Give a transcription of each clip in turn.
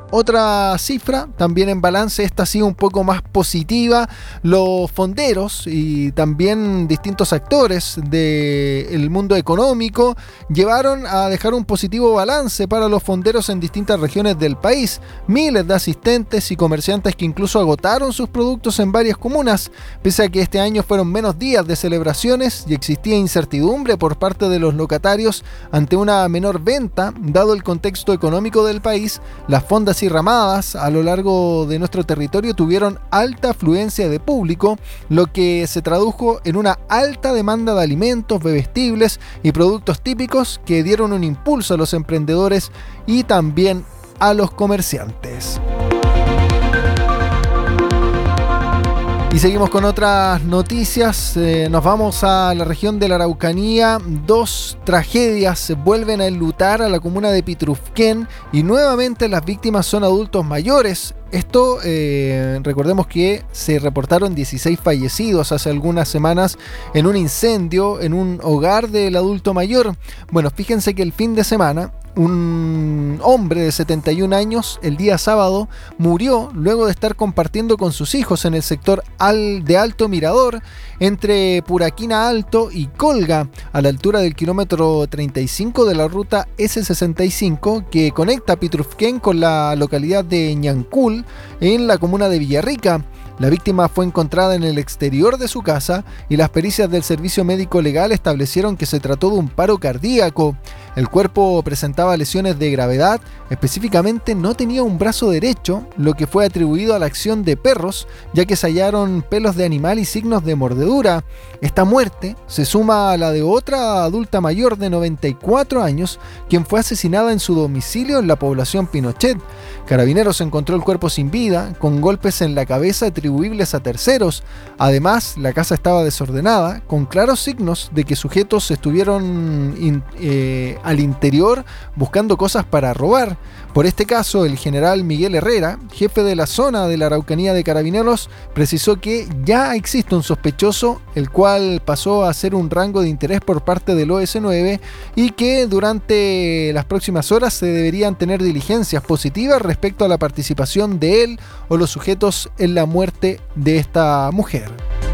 Otra cifra, también en balance, esta ha sido un poco más positiva. Los fonderos y también distintos actores del mundo económico llevaron a dejar un positivo balance para los fonderos en distintas regiones del país. Miles de asistentes y comerciantes que incluso agotaron sus productos en varias comunas, pese a que este año fueron menos días de celebraciones y existía incertidumbre por parte de los locatarios ante una menor venta, dado el contexto económico del país. Las fondas y ramadas a lo largo de nuestro territorio tuvieron alta afluencia de público, lo que se tradujo en una alta demanda de alimentos, bebestibles y productos típicos que dieron un impulso a los emprendedores y también a los comerciantes. Y seguimos con otras noticias. Nos vamos a la región de la Araucanía. Dos tragedias vuelven a enlutar a la comuna de Pitrufquén y nuevamente las víctimas son adultos mayores. Esto, recordemos que se reportaron 16 fallecidos hace algunas semanas en un incendio en un hogar del adulto mayor. Bueno, fíjense que el fin de semana un hombre de 71 años el día sábado murió luego de estar compartiendo con sus hijos en el sector de Alto Mirador entre Puraquina Alto y Colga, a la altura del kilómetro 35 de la ruta S65 que conecta Pitrufquén con la localidad de Ñancul en la comuna de Villarrica. La víctima fue encontrada en el exterior de su casa y las pericias del Servicio Médico Legal establecieron que se trató de un paro cardíaco. El cuerpo presentaba lesiones de gravedad, específicamente no tenía un brazo derecho, lo que fue atribuido a la acción de perros, ya que se hallaron pelos de animal y signos de mordedura. Esta muerte se suma a la de otra adulta mayor de 94 años, quien fue asesinada en su domicilio en la población Pinochet. Carabineros encontró el cuerpo sin vida, con golpes en la cabeza atribuibles a terceros. Además, la casa estaba desordenada, con claros signos de que sujetos estuvieron al interior buscando cosas para robar. Por este caso, el general Miguel Herrera, jefe de la zona de la Araucanía de Carabineros, precisó que ya existe un sospechoso, el cual pasó a ser un rango de interés por parte del OS9 y que durante las próximas horas se deberían tener diligencias positivas respecto a la participación de él o los sujetos en la muerte de esta mujer.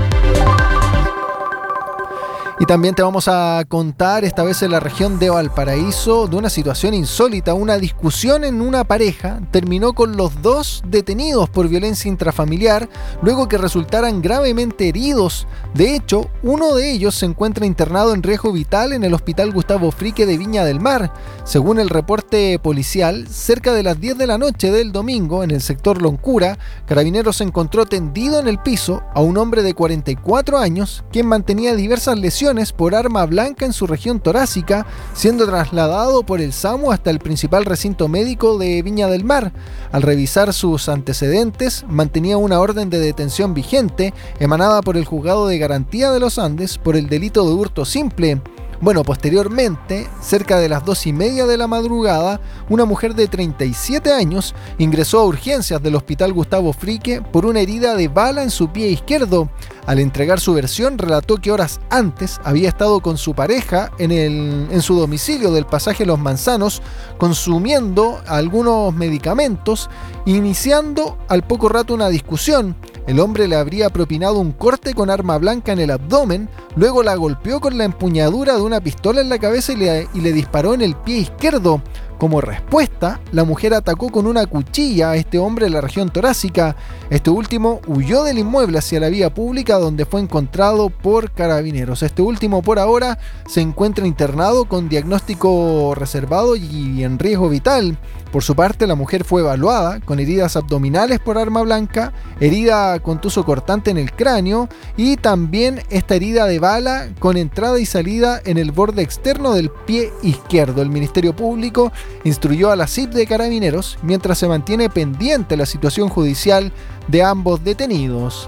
Y también te vamos a contar, esta vez en la región de Valparaíso, de una situación insólita. Una discusión en una pareja terminó con los dos detenidos por violencia intrafamiliar, luego que resultaran gravemente heridos. De hecho, uno de ellos se encuentra internado en riesgo vital en el Hospital Gustavo Frique de Viña del Mar. Según el reporte policial, cerca de las 10 de la noche del domingo, en el sector Loncura, Carabineros encontró tendido en el piso a un hombre de 44 años, quien mantenía diversas lesiones por arma blanca en su región torácica, siendo trasladado por el SAMU hasta el principal recinto médico de Viña del Mar. Al revisar sus antecedentes, mantenía una orden de detención vigente emanada por el Juzgado de Garantía de los Andes por el delito de hurto simple. Bueno, posteriormente, cerca de las 2:30 de la madrugada, una mujer de 37 años ingresó a urgencias del Hospital Gustavo Frique por una herida de bala en su pie izquierdo. Al entregar su versión, relató que horas antes había estado con su pareja en su domicilio del pasaje Los Manzanos, consumiendo algunos medicamentos, iniciando al poco rato una discusión. El hombre le habría propinado un corte con arma blanca en el abdomen, luego la golpeó con la empuñadura de una pistola en la cabeza y le disparó en el pie izquierdo. Como respuesta, la mujer atacó con una cuchilla a este hombre en la región torácica. Este último huyó del inmueble hacia la vía pública, donde fue encontrado por Carabineros. Este último, por ahora, se encuentra internado con diagnóstico reservado y en riesgo vital. Por su parte, la mujer fue evaluada con heridas abdominales por arma blanca, herida contuso cortante en el cráneo y también esta herida de bala con entrada y salida en el borde externo del pie izquierdo. El Ministerio Público instruyó a la CIP de Carabineros mientras se mantiene pendiente la situación judicial de ambos detenidos.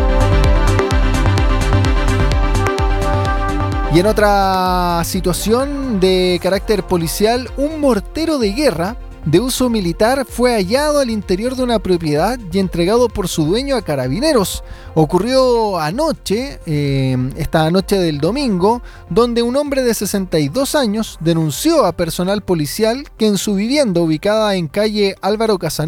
Y en otra situación de carácter policial, un mortero de guerra de uso militar fue hallado al interior de una propiedad y entregado por su dueño a Carabineros. Ocurrió anoche, esta noche del domingo, donde un hombre de 62 años denunció a personal policial que en su vivienda ubicada en calle Álvaro Casanova,